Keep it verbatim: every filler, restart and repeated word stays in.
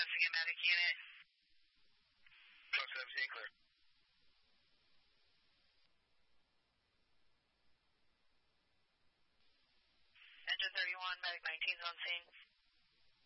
Once again, medic unit. Plus seventeen, clear. Engine thirty-one, medic nineteen is on scene.